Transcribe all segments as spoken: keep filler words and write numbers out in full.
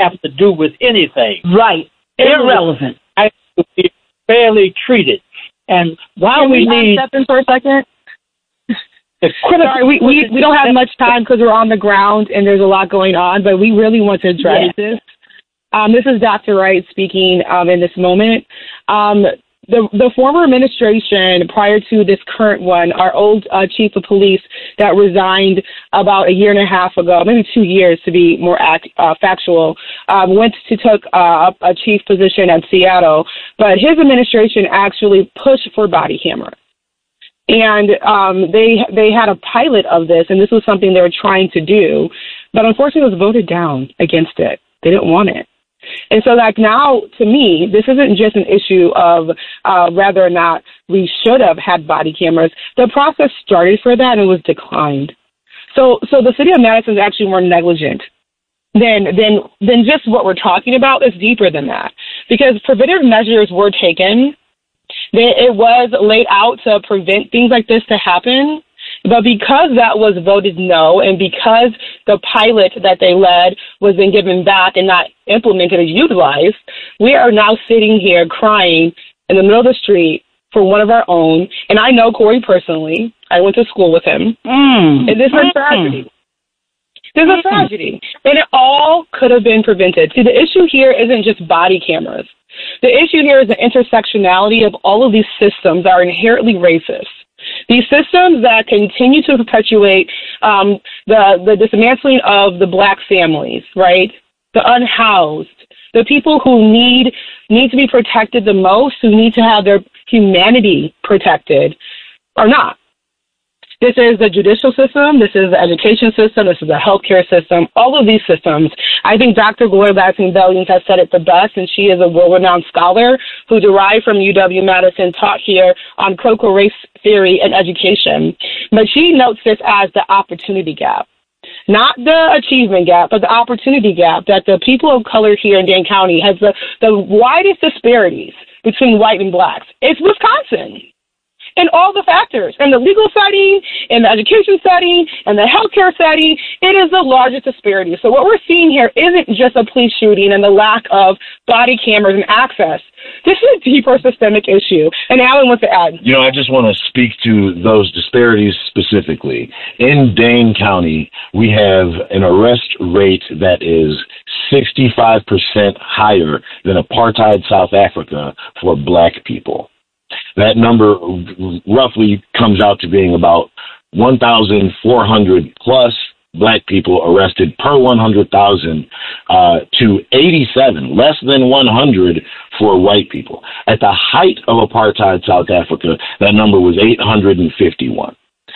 have to do with anything. Right. Irrelevant. I to be fairly treated. And while Can we, we need step in for a second? the critical, Sorry, we, we, we don't have much time because we're on the ground and there's a lot going on, but we really want to address Yeah. this. Um, this is Doctor Wright speaking um, in this moment. Um, the, the former administration, prior to this current one, our old uh, chief of police that resigned about a year and a half ago, maybe two years to be more act, uh, factual, um, went to took uh, a chief position at Seattle, but his administration actually pushed for body cameras. And um, they they had a pilot of this, and this was something they were trying to do, but unfortunately it was voted down against it. They didn't want it. And so, like, now, to me, this isn't just an issue of uh, whether or not we should have had body cameras. The process started for that and it was declined. So so the city of Madison is actually more negligent than, than, than just what we're talking about. It's deeper than that. Because preventive measures were taken. They, it was laid out to prevent things like this to happen. But because that was voted no, and because the pilot that they led was then given back and not implemented or utilized, we are now sitting here crying in the middle of the street for one of our own. And I know Corey personally. I went to school with him. Mm. And this is a tragedy. This is a tragedy. And it all could have been prevented. See, the issue here isn't just body cameras. The issue here is the intersectionality of all of these systems that are inherently racist. These systems that continue to perpetuate um, the, the dismantling of the black families, right? The unhoused, the people who need need to be protected the most, who need to have their humanity protected, are not. This is the judicial system. This is the education system. This is the healthcare system. All of these systems. I think Doctor Gloria Ladson-Bellions has said it the best, and she is a world-renowned scholar who derived from U W-Madison, taught here on critical race theory and education. But she notes this as the opportunity gap. Not the achievement gap, but the opportunity gap, that the people of color here in Dane County has the, the widest disparities between white and blacks. It's Wisconsin. And all the factors, and the legal setting, and the education setting, and the healthcare setting, it is the largest disparity. So what we're seeing here isn't just a police shooting and the lack of body cameras and access. This is a deeper systemic issue. And Alan wants to add. You know, I just want to speak to those disparities specifically. In Dane County, we have an arrest rate that is sixty-five percent higher than apartheid South Africa for black people. That number roughly comes out to being about one thousand four hundred plus black people arrested per one hundred thousand uh, to eighty-seven, less than one hundred for white people. At the height of apartheid South Africa, that number was eight hundred fifty-one.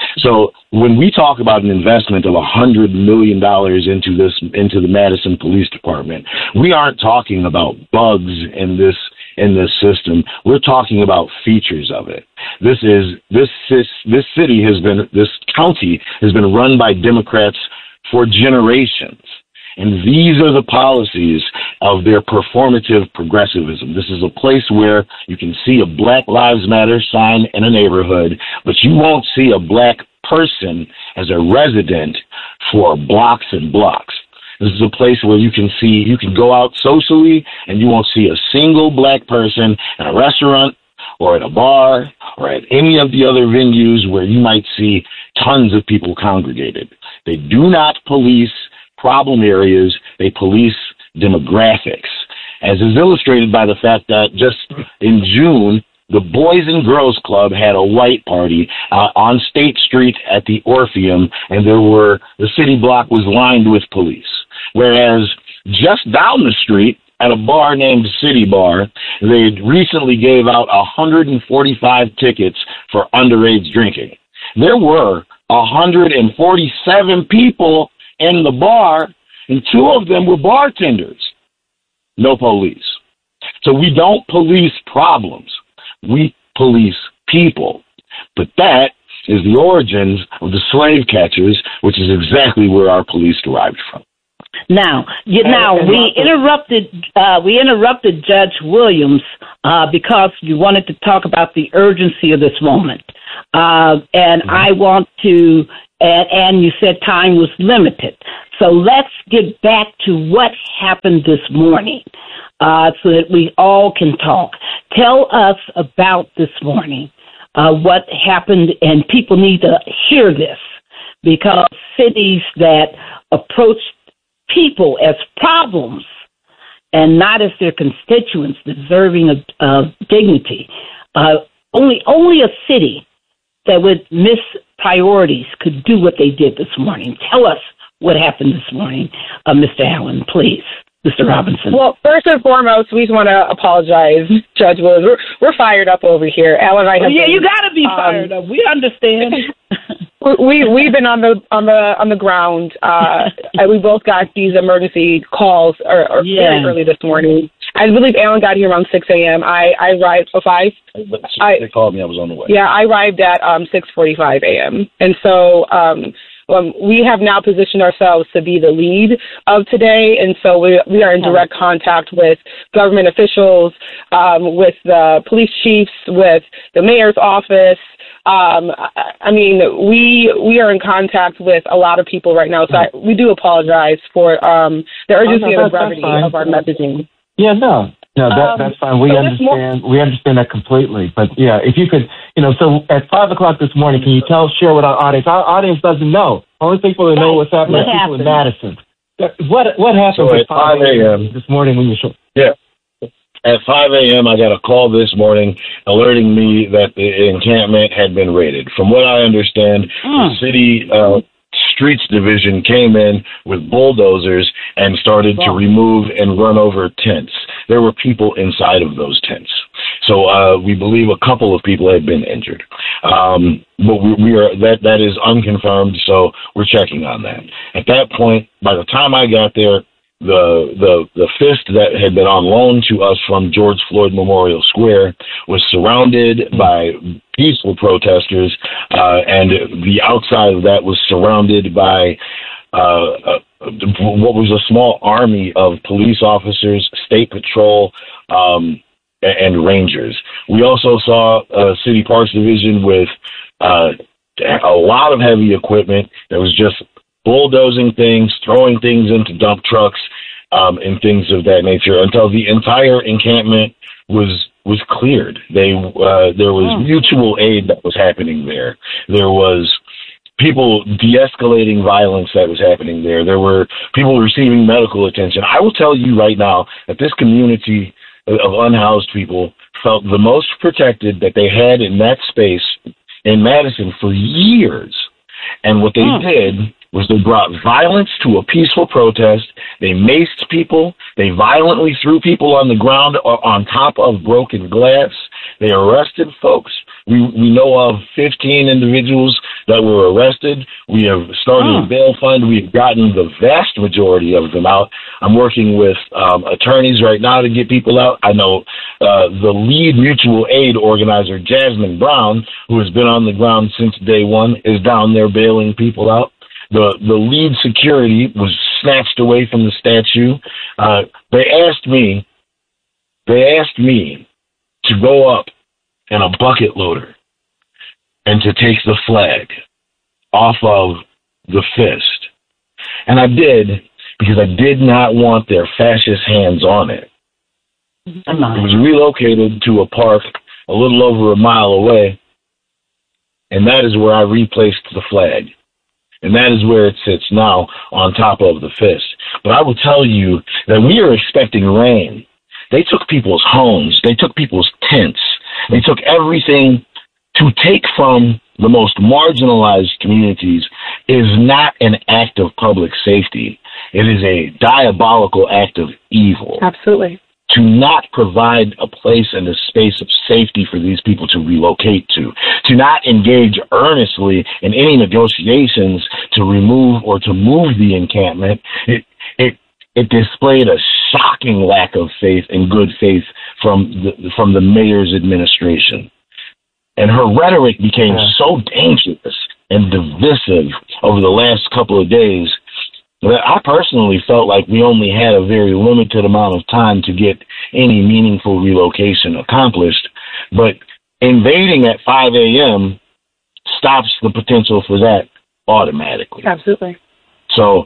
So when we talk about an investment of one hundred million dollars into this, into the Madison Police Department, we aren't talking about bugs in this in this system. We're talking about features of it. This is this this, this city has been this county has been run by Democrats for generations. And these are the policies of their performative progressivism. This is a place where you can see a Black Lives Matter sign in a neighborhood, but you won't see a black person as a resident for blocks and blocks. This is a place where you can see, you can go out socially and you won't see a single black person in a restaurant or at a bar or at any of the other venues where you might see tons of people congregated. They do not police problem areas, they police demographics, as is illustrated by the fact that just in June, the Boys and Girls Club had a white party uh, on State Street at the Orpheum, and there were, the city block was lined with police. Whereas just down the street at a bar named City Bar, they recently gave out one hundred forty-five tickets for underage drinking. There were one hundred forty-seven people in the bar, and two of them were bartenders. No police. So we don't police problems. We police people. But that is the origins of the slave catchers, which is exactly where our police derived from. Now, you, now we interrupted. Uh, we interrupted Judge Williams uh, because you wanted to talk about the urgency of this moment, uh, and I want to and, and you said time was limited. So let's get back to what happened this morning uh, so that we all can talk. Tell us about this morning, uh, what happened, and people need to hear this because cities that approach people as problems and not as their constituents deserving of, of dignity, uh, only only a city that would miss priorities could do what they did this morning. Tell us what happened this morning, uh, Mister Allen, please, Mister Robinson. Well, first and foremost, we just want to apologize, Judge Williams. We're, we're fired up over here. Alan and I have well, yeah, been, you got to be fired um, up. We understand. we we've been on the on the on the ground, uh, and we both got these emergency calls or, or yeah. very early this morning. I believe Alan got here around six a.m. I I arrived at five. I, they called me. I was on the way. Yeah, I arrived at um six forty-five a.m. and so um. Um, we have now positioned ourselves to be the lead of today, and so we we are in direct contact with government officials, um, with the police chiefs, with the mayor's office. Um, I, I mean, we we are in contact with a lot of people right now, so I, we do apologize for um, the urgency oh, no, and the brevity of our messaging. Yeah, no. No, that, um, that's fine. We so understand. More- we understand that completely. But yeah, if you could, you know, so at five o'clock this morning, can you tell, share with our audience? Our audience doesn't know. Only people that know what's happening what are people in happened? Madison. What what happened so at five a.m. this morning when you showed? Yeah. At five a.m., I got a call this morning alerting me that the encampment had been raided. From what I understand, mm. the city uh, streets division came in with bulldozers and started wow. to remove and run over tents. There were people inside of those tents. So uh, we believe a couple of people had been injured. Um, but we, we are that that is unconfirmed, so we're checking on that. At that point, by the time I got there, the the the fist that had been on loan to us from George Floyd Memorial Square was surrounded by peaceful protesters, uh, and the outside of that was surrounded by uh, uh, what was a small army of police officers, state patrol, um, and rangers. We also saw a city parks division with uh, a lot of heavy equipment that was just bulldozing things, throwing things into dump trucks, um, and things of that nature until the entire encampment was was cleared. They uh, there was oh. mutual aid that was happening there. There was people de-escalating violence that was happening there. There were people receiving medical attention. I will tell you right now that this community of unhoused people felt the most protected that they had in that space in Madison for years. And what they oh. did was they brought violence to a peaceful protest. They maced people. They violently threw people on the ground or on top of broken glass. They arrested folks. We we know of fifteen individuals that were arrested. We have started oh. a bail fund. We've gotten the vast majority of them out. I'm working with um, attorneys right now to get people out. I know uh, the lead mutual aid organizer, Jasmine Brown, who has been on the ground since day one, is down there bailing people out. The the lead security was snatched away from the statue. Uh, they asked me, they asked me to go up in a bucket loader and to take the flag off of the fist. And I did because I did not want their fascist hands on it. It was relocated to a park a little over a mile away, and that is where I replaced the flag. And that is where it sits now, on top of the fist. But I will tell you that we are expecting rain. They took people's homes. They took people's tents. They took everything. To take from the most marginalized communities is not an act of public safety. It is a diabolical act of evil. Absolutely. To not provide a place and a space of safety for these people to relocate to, to not engage earnestly in any negotiations to remove or to move the encampment, it it it displayed a shocking lack of faith and good faith from the from the mayor's administration. And her rhetoric became yeah. so dangerous and divisive over the last couple of days that I personally felt like we only had a very limited amount of time to get any meaningful relocation accomplished. But invading at five a.m. stops the potential for that automatically. Absolutely. So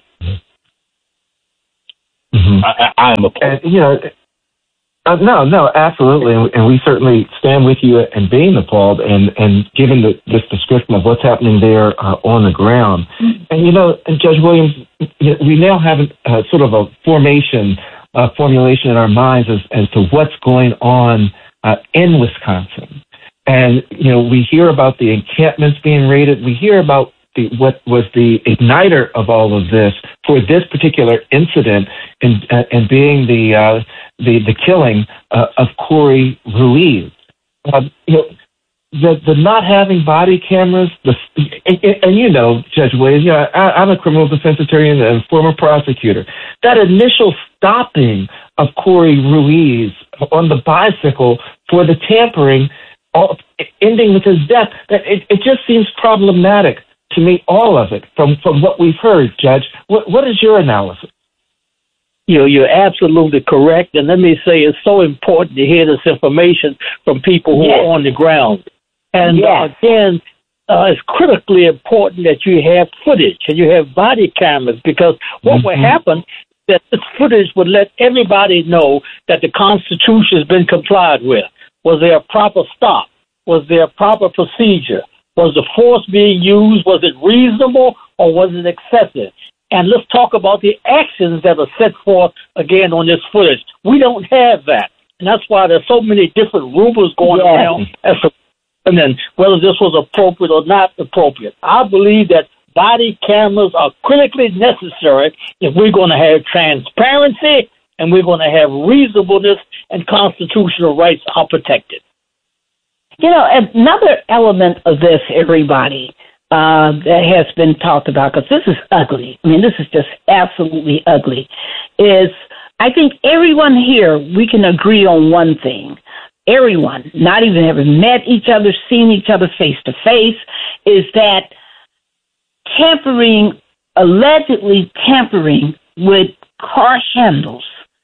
mm-hmm. I, I am appalled. And, you know, uh, no, no, absolutely, and, and we certainly stand with you in being appalled, and and given the, this description of what's happening there uh, on the ground, mm-hmm. and you know, and Judge Williams, we now have uh, sort of a formation, uh, formulation in our minds as as to what's going on uh, in Wisconsin, and you know, we hear about the encampments being raided, we hear about The, what was the igniter of all of this for this particular incident, and uh, and being the uh, the the killing uh, of Corey Ruiz. Uh, you know, the the not having body cameras, the and, and you know, Judge Williams, you know, I, I'm a criminal defense attorney and a former prosecutor. That initial stopping of Corey Ruiz on the bicycle for the tampering, all, ending with his death, that it, it just seems problematic to me, all of it, from, from what we've heard, Judge. What, what is your analysis? You know, you're absolutely correct. And let me say, it's so important to hear this information from people who yes. are on the ground. And yes. uh, again, uh, it's critically important that you have footage and you have body cameras, because what mm-hmm. will happen is that this footage would let everybody know that the Constitution has been complied with. Was there a proper stop? Was there a proper procedure? Was the force being used? Was it reasonable or was it excessive? And let's talk about the actions that are set forth again on this footage. We don't have that. And that's why there's so many different rumors going yeah. around as to and then whether this was appropriate or not appropriate. I believe that body cameras are critically necessary if we're going to have transparency and we're going to have reasonableness and constitutional rights are protected. You know, another element of this, everybody, uh, that has been talked about, because this is ugly. I mean, this is just absolutely ugly, is I think everyone here, we can agree on one thing. Everyone, not even having met each other, seen each other face to face, is that tampering, allegedly tampering with car handles,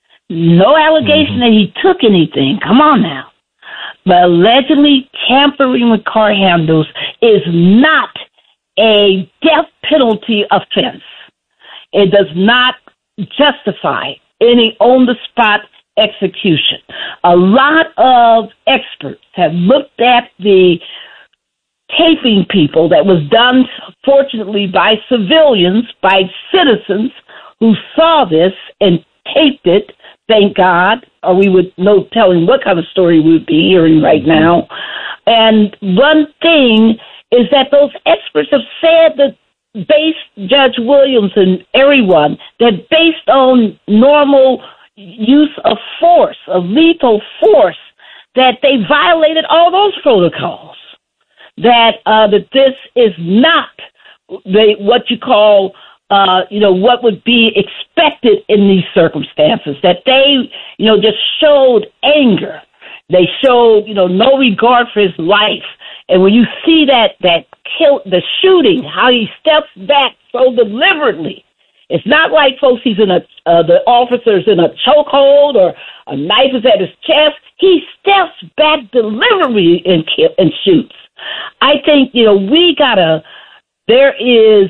no allegation mm-hmm. that he took anything. Come on now. But allegedly tampering with car handles is not a death penalty offense. It does not justify any on-the-spot execution. A lot of experts have looked at the taping people that was done, fortunately, by civilians, by citizens who saw this and taped it. Thank God, or we would know telling what kind of story we would be hearing right now. And one thing is that those experts have said that based, Judge Williams and everyone, that based on normal use of force, of lethal force, that they violated all those protocols. That uh, that this is not the, what you call Uh, you know, what would be expected in these circumstances, that they, you know, just showed anger. They showed, you know, no regard for his life. And when you see that, that kill, the shooting, how he steps back so deliberately, it's not like, folks, he's in a, uh, the officer's in a chokehold or a knife is at his chest. He steps back deliberately and, kill, and shoots. I think, you know, we gotta, there is,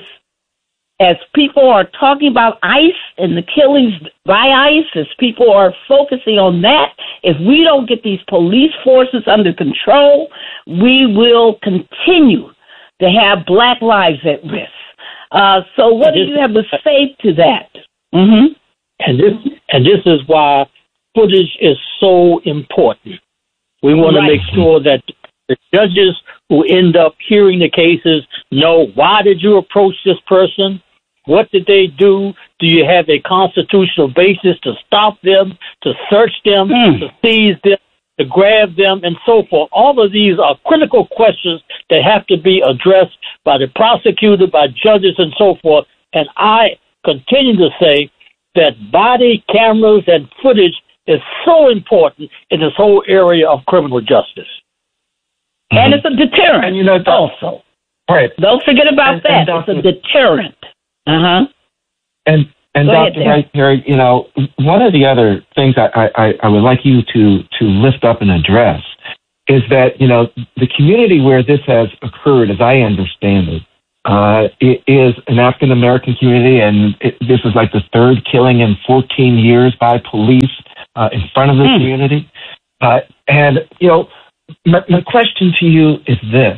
as people are talking about ICE and the killings by ICE, as people are focusing on that, if we don't get these police forces under control, we will continue to have Black lives at risk. Uh, so what do you have to say to that? Mm-hmm. And this, and this is why footage is so important. We want right. to make sure that the judges who end up hearing the cases know, why did you approach this person? What did they do? Do you have a constitutional basis to stop them, to search them, mm. to seize them, to grab them, and so forth? All of these are critical questions that have to be addressed by the prosecutor, by judges, and so forth. And I continue to say that body cameras and footage is so important in this whole area of criminal justice. Mm-hmm. And it's a deterrent, and you know, also. Right. Don't forget about and, that. And it's a deterrent. Uh-huh. And and Go Doctor Wright, Perry, you know, one of the other things I, I, I would like you to, to lift up and address is that, you know, the community where this has occurred, as I understand it, uh, it is an African American community, and it, this is like the third killing in fourteen years by police uh, in front of the mm. community. Uh, and, you know, my, my question to you is this.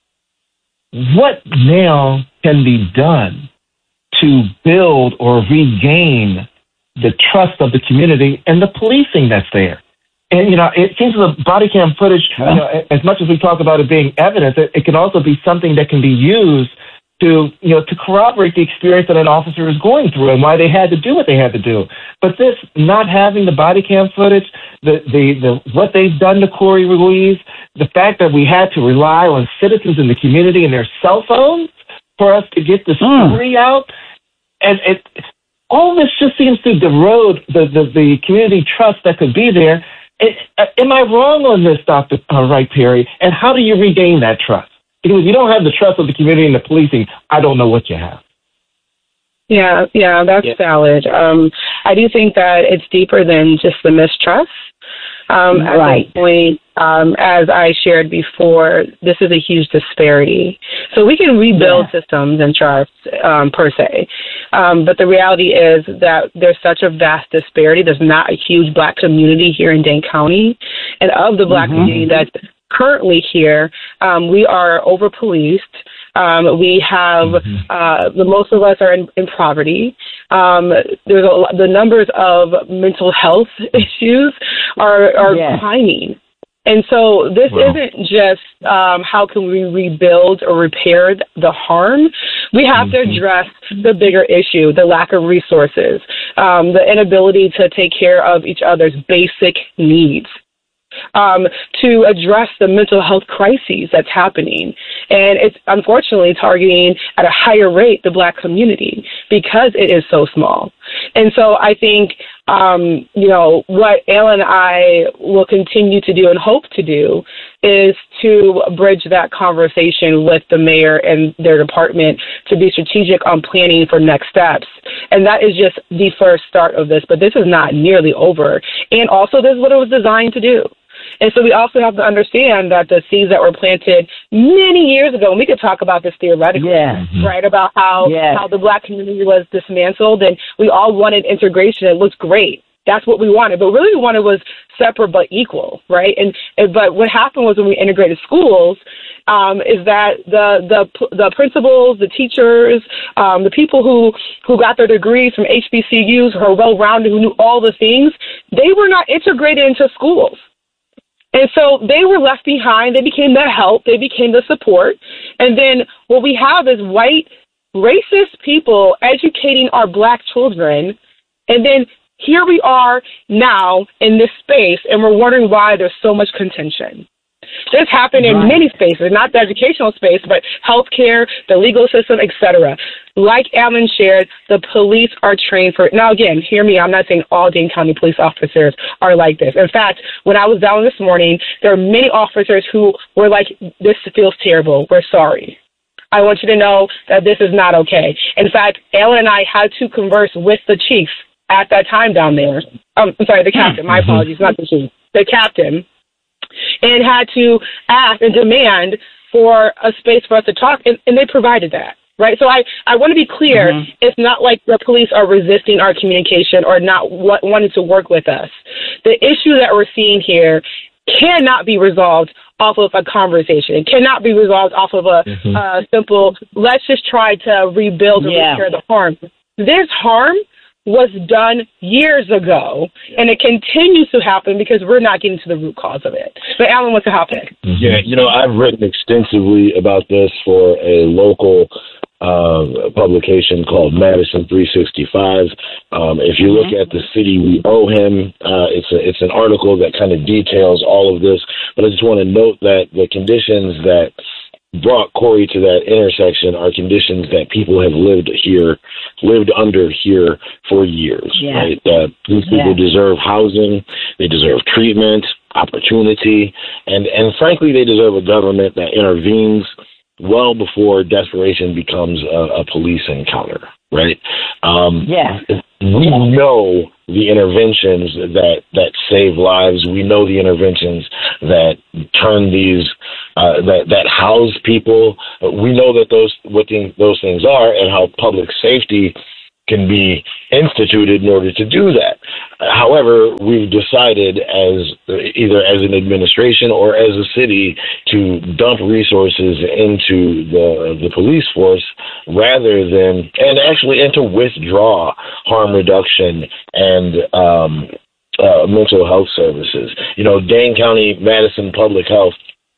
What now can be done to build or regain the trust of the community and the policing that's there? And, you know, it seems the body cam footage, you know, as much as we talk about it being evidence, it, it can also be something that can be used to, you know, to corroborate the experience that an officer is going through and why they had to do what they had to do. But this not having the body cam footage, the, the, the what they've done to Corey Ruiz, the fact that we had to rely on citizens in the community and their cell phones for us to get the story mm. out, and it, all this just seems to erode the, the, the community trust that could be there. It, am I wrong on this, Doctor Wright Perry? And how do you regain that trust? Because if you don't have the trust of the community and the policing, I don't know what you have. Yeah, yeah, that's yeah. valid. Um, I do think that it's deeper than just the mistrust. Um, right. At this point, um, as I shared before, this is a huge disparity. So we can rebuild yeah. systems and trust um, per se, um, but the reality is that there's such a vast disparity. There's not a huge Black community here in Dane County, and of the Black mm-hmm. community that's currently here, um, we are over-policed. Um, we have mm-hmm. uh, the most of us are in, in poverty. Um, there's a, the numbers of mental health issues are are yes. climbing, and so this wow. isn't just um, how can we rebuild or repair the harm. We have mm-hmm. to address the bigger issue: the lack of resources, um, the inability to take care of each other's basic needs. Um, to address the mental health crises that's happening. And it's unfortunately targeting at a higher rate the Black community because it is so small. And so I think, um, you know, what Alan and I will continue to do and hope to do is to bridge that conversation with the mayor and their department to be strategic on planning for next steps. And that is just the first start of this, but this is not nearly over. And also this is what it was designed to do. And so we also have to understand that the seeds that were planted many years ago, and we could talk about this theoretically, yeah. right, about how, yes. how the Black community was dismantled, and we all wanted integration. It looks great. That's what we wanted. But really we wanted was separate but equal, right? And, and but what happened was when we integrated schools, um, is that the the the principals, the teachers, um, the people who, who got their degrees from H B C Us, who are well-rounded, who knew all the things, they were not integrated into schools. And so they were left behind. They became the help. They became the support. And then what we have is white, racist people educating our Black children. And then here we are now in this space, and we're wondering why there's so much contention. This happened in right. many spaces, not the educational space, but healthcare, the legal system, et cetera. Like Alan shared, the police are trained for it. Now, again, hear me. I'm not saying all Dane County police officers are like this. In fact, when I was down this morning, there are many officers who were like, this feels terrible. We're sorry. I want you to know that this is not okay. In fact, Alan and I had to converse with the chief at that time down there. Um, I'm sorry, the captain. My apologies, not the chief. The captain. And had to ask and demand for a space for us to talk, and, and they provided that, right? So I, I want to be clear, mm-hmm. It's not like the police are resisting our communication or not w- wanting to work with us. The issue that we're seeing here cannot be resolved off of a conversation. It cannot be resolved off of a mm-hmm. uh, simple, let's just try to rebuild and yeah. repair the harm. This harm was done years ago, and it continues to happen because we're not getting to the root cause of it. But Alan, what's the hot pick? Yeah, you know, I've written extensively about this for a local uh, publication called Madison three sixty-five. Um, if you look mm-hmm. at the city we owe him, uh, it's a, it's an article that kind of details all of this. But I just want to note that the conditions that brought Corey to that intersection are conditions that people have lived here, lived under here for years. Yeah. Right? Uh, these people yeah. deserve housing, they deserve treatment, opportunity, and, and frankly, they deserve a government that intervenes well before desperation becomes a, a police encounter. Right? Um, yeah. We know the interventions that, that save lives. We know the interventions that turn these uh, that that house people. We know that those what things, those things are, and how public safety can be instituted in order to do that. However, we've decided as either as an administration or as a city to dump resources into the the police force rather than, and actually, and to withdraw harm reduction and um, uh, mental health services. You know, Dane County Madison Public Health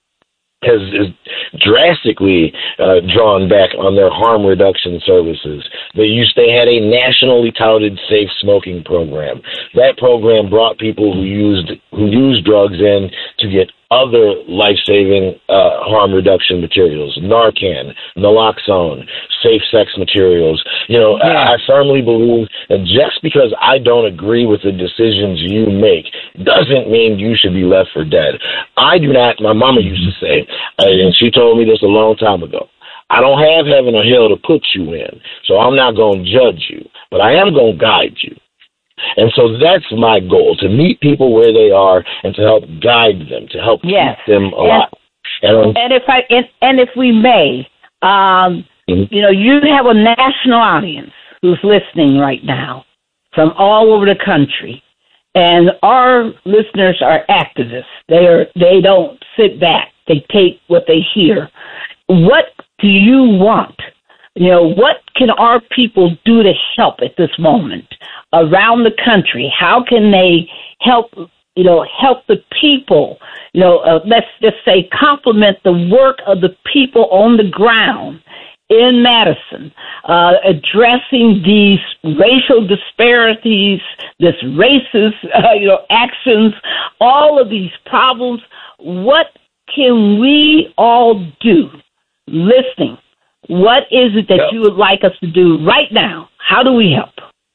has is drastically uh, drawn back on their harm reduction services. They used they had a nationally touted safe smoking program. That program brought people who used who used drugs in to get other life-saving uh, harm reduction materials, Narcan, naloxone, safe sex materials. You know, yeah. I, I firmly believe that just because I don't agree with the decisions you make doesn't mean you should be left for dead. I do not, my mama used to say, uh, and she told me this a long time ago, I don't have heaven or hell to put you in, so I'm not going to judge you, but I am going to guide you. And so that's my goal, to meet people where they are and to help guide them, to help yes. keep them alive. And, and, and if I and, and if we may, um, mm-hmm. you know, you have a national audience who's listening right now from all over the country, and our listeners are activists. They are they don't sit back. They take what they hear. What do you want? You know, what can our people do to help at this moment around the country? How can they help, you know, help the people, you know, uh, let's just say complement the work of the people on the ground in Madison, uh, addressing these racial disparities, this racist, uh, you know, actions, all of these problems? What can we all do listening? What is it that yep. you would like us to do right now? How do we help?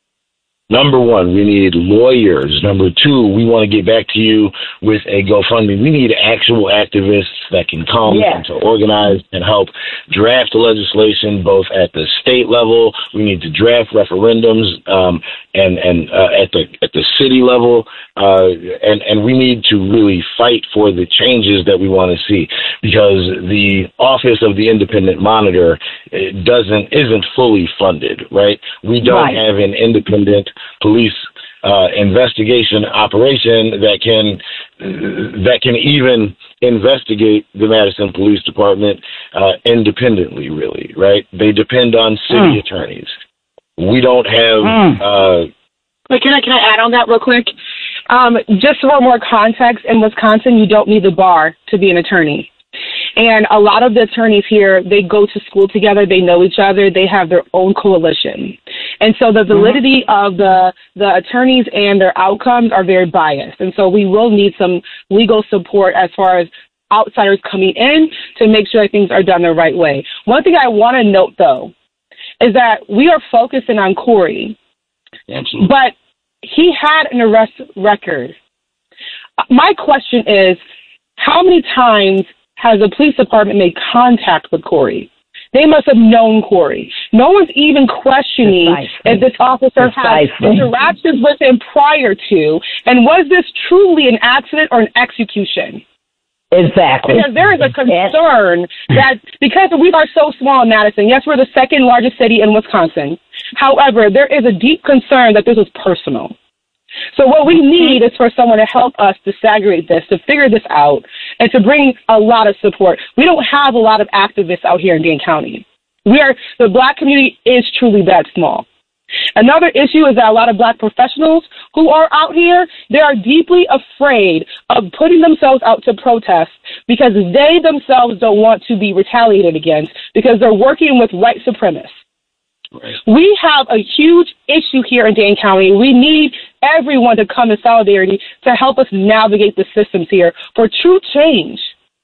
Number one, we need lawyers. Number two, we want to get back to you with a GoFundMe. We need actual activists that can come yes. and to organize and help draft legislation both at the state level. We need to draft referendums um, and and uh, at the at the city level, uh, and and we need to really fight for the changes that we want to see, because the office of the independent monitor doesn't isn't fully funded. Right? We don't right. have an independent police uh, investigation operation that can that can even investigate the Madison Police Department uh, independently. Really, right? They depend on city mm. attorneys. We don't have. Mm. Uh, Wait, can I can I add on that real quick? Um, just for more context, in Wisconsin, you don't need the bar to be an attorney. And a lot of the attorneys here, they go to school together, they know each other, they have their own coalition. And so the validity mm-hmm. of the, the attorneys and their outcomes are very biased. And so we will need some legal support as far as outsiders coming in to make sure that things are done the right way. One thing I want to note, though, is that we are focusing on Corey. Absolutely. But he had an arrest record. My question is, how many times has the police department made contact with Corey? They must have known Corey. No one's even questioning Precisely. if this officer Precisely. had interactions with him prior to, and was this truly an accident or an execution? Exactly. Because there is a concern that because we are so small in Madison, yes, we're the second largest city in Wisconsin. However, there is a deep concern that this was personal. So what we need is for someone to help us to segregate this, to figure this out, and to bring a lot of support. We don't have a lot of activists out here in Dane County. We are, the Black community is truly that small. Another issue is that a lot of Black professionals who are out here, they are deeply afraid of putting themselves out to protest because they themselves don't want to be retaliated against because they're working with white supremacists. Right. We have a huge issue here in Dane County. We need everyone to come in solidarity to help us navigate the systems here for true change.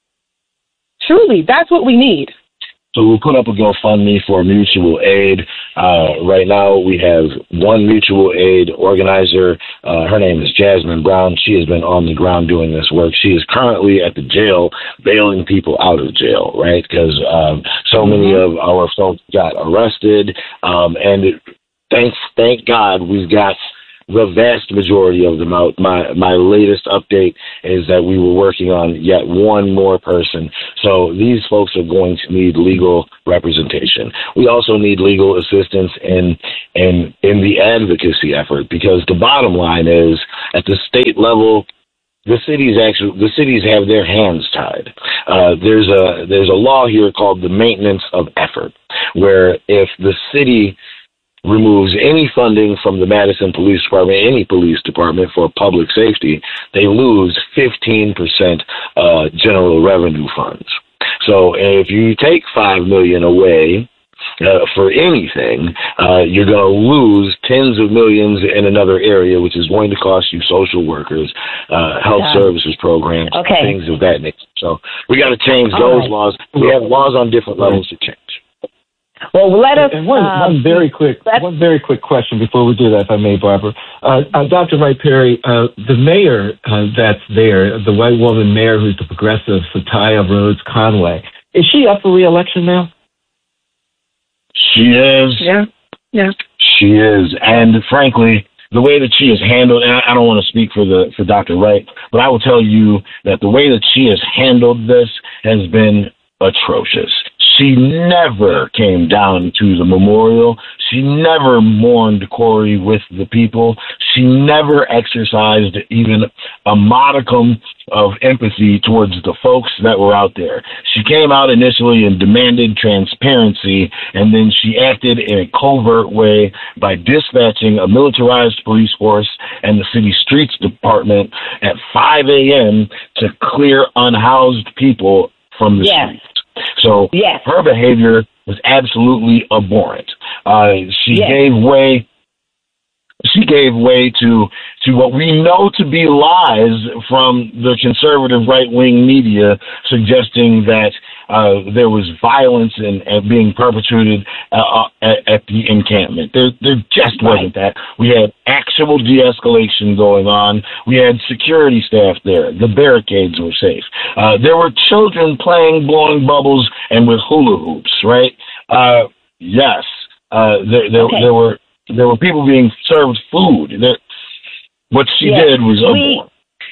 Truly, that's what we need. So we'll put up a GoFundMe for mutual aid. Uh, right now we have one mutual aid organizer. Uh, her name is Jasmine Brown. She has been on the ground doing this work. She is currently at the jail bailing people out of jail, right? Because um, so many of our folks got arrested. Um, and it, thanks, thank God we've got the vast majority of them out. My my latest update is that we were working on yet one more person. So these folks are going to need legal representation. We also need legal assistance in in in the advocacy effort, because the bottom line is, at the state level, the cities actually the cities have their hands tied. Uh, there's a there's a law here called the maintenance of effort, where if the city removes any funding from the Madison Police Department, any police department, for public safety, they lose fifteen percent uh, general revenue funds. So if you take five million dollars away uh, for anything, uh, you're going to lose tens of millions in another area, which is going to cost you social workers, uh, health yeah. services programs, okay. things of that nature. So we got to change All those right. laws. We have laws on different levels to change. Well, let us. And one, uh, one very quick, one very quick question before we do that, if I may, Barbara. Uh, uh, Doctor Wright Perry, uh, the mayor uh, that's there, the white woman mayor who's the progressive, Satya Rhodes Conway, is she up for re-election now? She is. Yeah. Yeah. She is, and frankly, the way that she has handled, and I don't want to speak for the for Doctor Wright, but I will tell you that the way that she has handled this has been atrocious. She never came down to the memorial. She never mourned Corey with the people. She never exercised even a modicum of empathy towards the folks that were out there. She came out initially and demanded transparency, and then she acted in a covert way by dispatching a militarized police force and the city streets department at five a.m. to clear unhoused people from the yes. streets. So yes. her behavior was absolutely abhorrent. Uh, she yes. gave way. She gave way to to what we know to be lies from the conservative right-wing media, suggesting that uh, there was violence and, and being perpetrated uh, at, at the encampment. There, there just wasn't that. We had actual de-escalation going on. We had security staff there. The barricades were safe. Uh, there were children playing, blowing bubbles, and with hula hoops. Right? Uh, yes. Uh, there, there, okay. there were. There were people being served food. There, what she yes, did was abhorrent.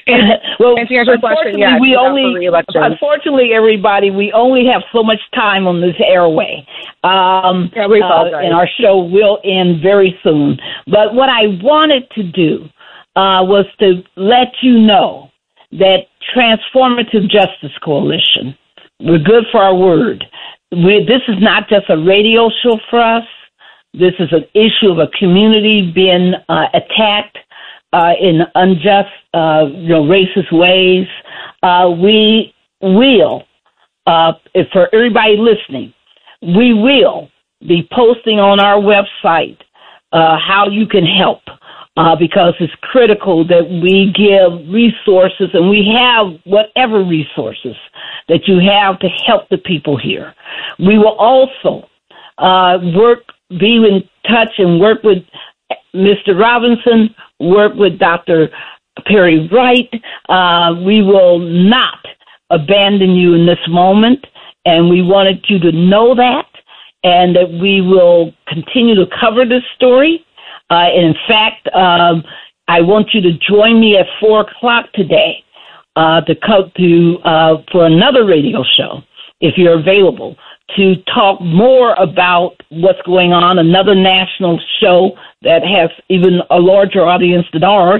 Well, and to answer your question, yeah, we only, unfortunately, everybody, we only have so much time on this airway. Um, yeah, we apologize. Uh, and our show will end very soon. But what I wanted to do uh, was to let you know that Transformative Justice Coalition, we're good for our word. We, this is not just a radio show for us. This is an issue of a community being uh, attacked uh, in unjust, uh, you know, racist ways. Uh, we will, uh, if for everybody listening, we will be posting on our website uh, how you can help, uh, because it's critical that we give resources, and we have whatever resources that you have to help the people here. We will also uh, work. Be in touch and work with Mister Robinson, work with Doctor Perry Wright. Uh, we will not abandon you in this moment, and we wanted you to know that, and that we will continue to cover this story. Uh, and in fact, um, I want you to join me at four o'clock today uh, to come to uh, for another radio show, if you're available, to talk more about what's going on, another national show that has even a larger audience than ours.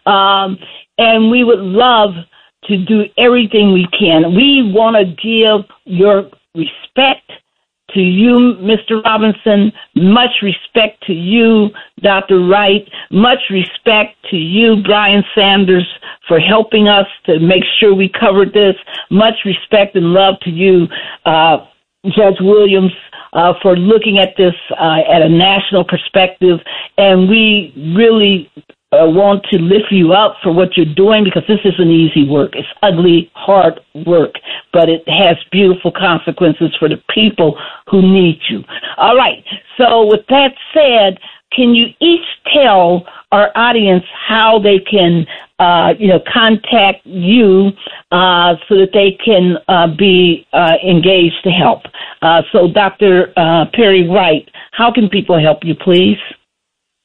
Um, and we would love to do everything we can. We want to give your respect to you, Mister Robinson, much respect to you, Doctor Wright, much respect to you, Brian Sanders, for helping us to make sure we covered this. Much respect and love to you, uh, Judge Williams, uh, for looking at this uh, at a national perspective. And we really uh, want to lift you up for what you're doing, because this isn't easy work. It's ugly, hard work, but it has beautiful consequences for the people who need you. All right. So with that said, can you each tell our audience how they can, uh, you know, contact you uh, so that they can uh, be uh, engaged to help? Uh, so, Doctor Uh, Perry Wright, how can people help you, please?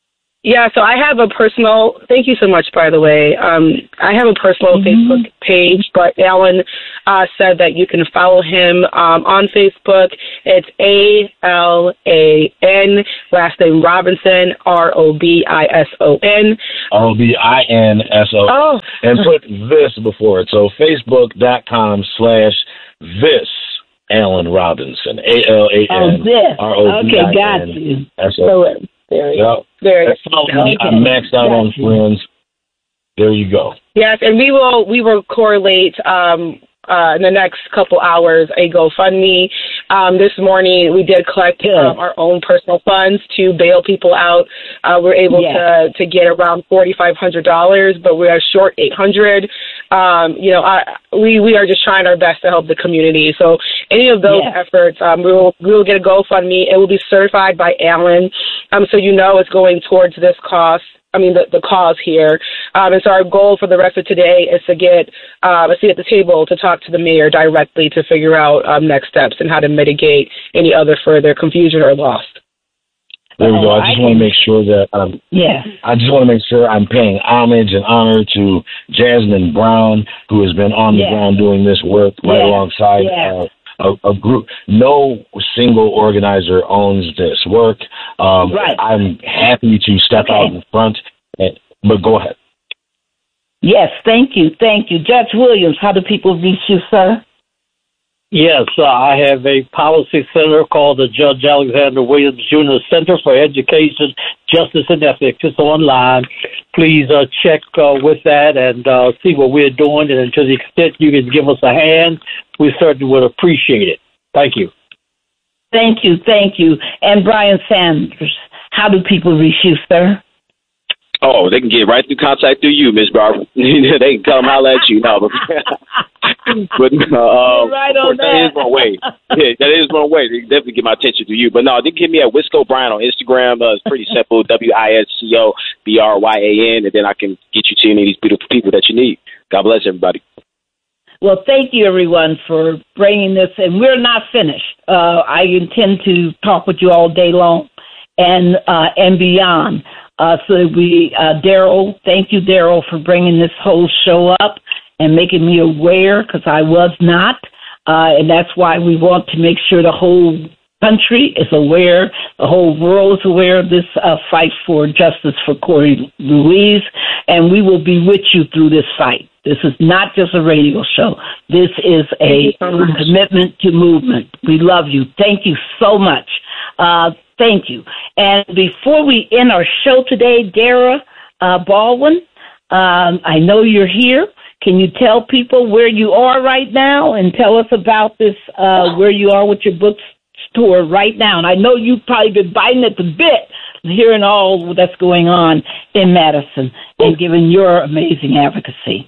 Yeah, so I have a personal, thank you so much, by the way. Um, I have a personal mm-hmm. Facebook page, but Alan uh, said that you can follow him um, on Facebook. It's A L A N, last name Robinson, R O B I S O N. R O B I N S O N. Oh. And put this before it. So facebook.com slash this Alan Robinson. A L A N R O B I N S O N. There you yep. go. There you go. Okay. I maxed out on friends. There you go. Yes, and we will we will correlate um, uh, in the next couple hours a GoFundMe. Um, this morning we did collect um, our own personal funds to bail people out. Uh, we're able yes. to to get around forty five hundred dollars, but we are short eight hundred. Um, you know, I, we we are just trying our best to help the community. So any of those yes. efforts, um, we will we will get a GoFundMe. It will be certified by Alan, um, so you know it's going towards this cost. I mean, the, the cause here. Um, and so our goal for the rest of today is to get um, a seat at the table to talk to the mayor directly to figure out um, next steps and how to mitigate any other further confusion or loss. There we go. I just want to make sure that um, yeah. I just want to make sure I'm paying homage and honor to Jasmine Brown, who has been on the yeah. ground doing this work right yeah. alongside yeah. uh, A, a group. No single organizer owns this work. Um, right. I'm happy to step okay. out in front, and, but go ahead. Yes, thank you, thank you. Judge Williams, how do people reach you, sir? Yes, uh, I have a policy center called the Judge Alexander Williams Junior Center for Education, Justice, and Ethics. It's online. Please uh, check uh, with that and uh, see what we're doing. And to the extent you can give us a hand, we certainly would appreciate it. Thank you. Thank you, thank you. And Brian Sanders, how do people reach you, sir? Oh, they can get right through contact through you, Miz Barbara. They can come holler at you. No, but, but uh, right on that. that is one way. Yeah, that is one way. They can definitely get my attention through you. But no, they can get me at Wisco Bryan on Instagram. Uh, it's pretty simple. W I S C O B R Y A N, and then I can get you to any of these beautiful people that you need. God bless everybody. Well, thank you, everyone, for bringing this. And we're not finished. Uh, I intend to talk with you all day long and uh, and beyond. Uh, so we, uh, Daryl, thank you, Daryl, for bringing this whole show up and making me aware, because I was not. Uh, and that's why we want to make sure the whole country is aware, the whole world is aware of this uh, fight for justice for Corey Ruiz. And we will be with you through this fight. This is not just a radio show. This is a commitment to movement. We love you. Thank you so much. Uh, thank you. And before we end our show today, Dara uh, Baldwin, um, I know you're here. Can you tell people where you are right now and tell us about this, uh, where you are with your bookstore right now? And I know you've probably been biting at the bit, hearing all that's going on in Madison and giving your amazing advocacy.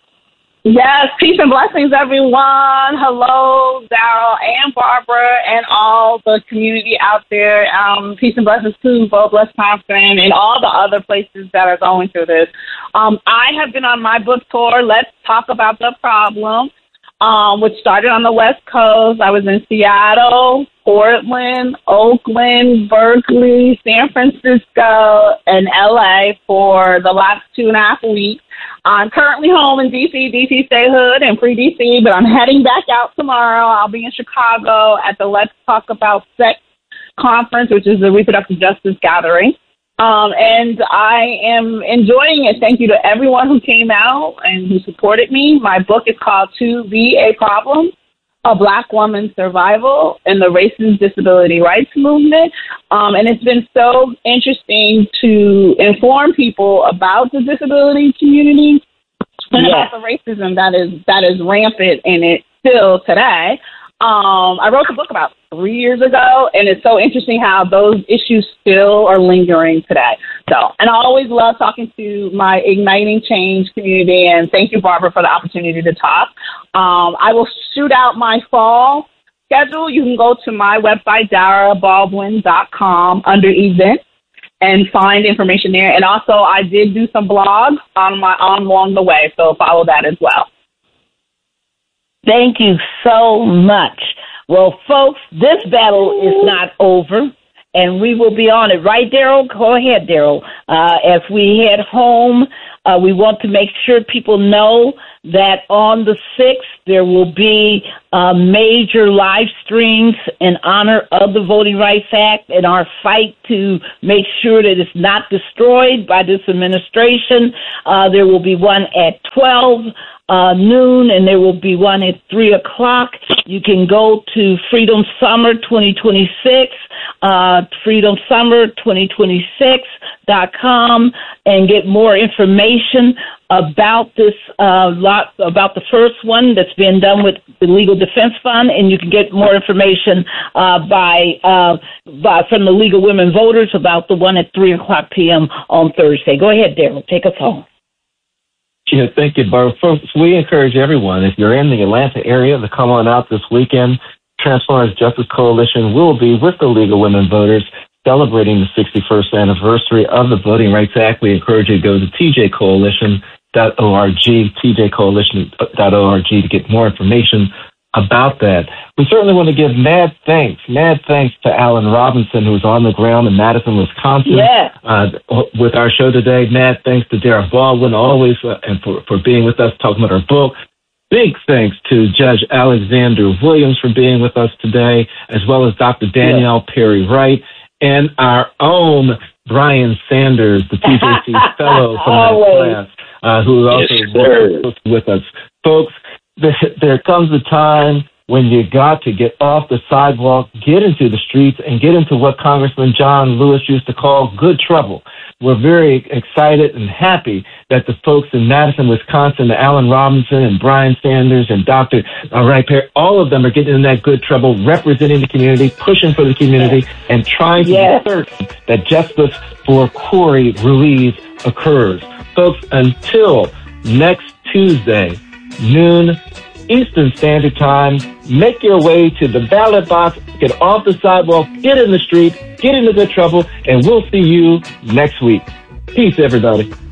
Yes, peace and blessings, everyone. Hello, Daryl and Barbara and all the community out there. Um, peace and blessings to both Wisconsin and all the other places that are going through this. Um, I have been on my book tour, Let's Talk About the Problem, um, which started on the West Coast. I was in Seattle, Portland, Oakland, Berkeley, San Francisco, and L A for the last two and a half weeks. I'm currently home in D C, D C statehood and pre-D C, but I'm heading back out tomorrow. I'll be in Chicago at the Let's Talk About Sex conference, which is the reproductive justice gathering. Um, and I am enjoying it. Thank you to everyone who came out and who supported me. My book is called To Be a Problem, A Black Woman's Survival in the Racist Disability Rights Movement. Um, and it's been so interesting to inform people about the disability community and yeah. about the racism that is that is rampant in it still today. Um, I wrote the book about three years ago, and it's so interesting how those issues still are lingering today. So, and I always love talking to my Igniting Change community, and thank you, Barbara, for the opportunity to talk. Um, I will shoot out my fall schedule. You can go to my website, dara baldwin dot com, under events, and find information there. And also, I did do some blogs on my on along the way, so follow that as well. Thank you so much. Well, folks, this battle is not over, and we will be on it. Right, Daryl? Go ahead, Daryl. Uh, as we head home, uh, we want to make sure people know that on the sixth, there will be uh, major live streams in honor of the Voting Rights Act and our fight to make sure that it's not destroyed by this administration. Uh, there will be one at twelve uh, noon, and there will be one at three o'clock. You can go to Freedom Summer twenty twenty-six, uh, Freedom Summer twenty twenty-six dot com, and get more information about this uh, lot, about the first one that's being done with the Legal Defense Fund, and you can get more information uh, by, uh, by from the League of Women Voters about the one at three o'clock p.m. on Thursday. Go ahead, Daryl. Take us home. Yeah, thank you, Barbara. Folks, we encourage everyone, if you're in the Atlanta area, to come on out this weekend. Transformers Justice Coalition will be with the League of Women Voters celebrating the sixty-first anniversary of the Voting Rights Act. We encourage you to go to t j coalition dot org, t j coalition dot org to get more information about that. We certainly want to give mad thanks, mad thanks to Alan Robinson, who's on the ground in Madison, Wisconsin, yeah. uh, with our show today. Mad thanks to Dara Baldwin, always, uh, and for, for being with us, talking about our book. Big thanks to Judge Alexander Williams for being with us today, as well as Doctor Danielle yeah. Perry Wright, and our own Brian Sanders, the T J C Fellow from that class, uh, who also yes, works with us. Folks, there comes a time when you got to get off the sidewalk, get into the streets, and get into what Congressman John Lewis used to call good trouble. We're very excited and happy that the folks in Madison, Wisconsin, Alan Robinson and Brian Sanders and Doctor Wright Perry, all of them are getting in that good trouble, representing the community, pushing for the community, and trying to yes. be certain that justice for Corey Ruiz occurs. Folks, until next Tuesday, noon Eastern Standard Time, make your way to the ballot box, get off the sidewalk, get in the street, get into good trouble, and we'll see you next week. Peace, everybody.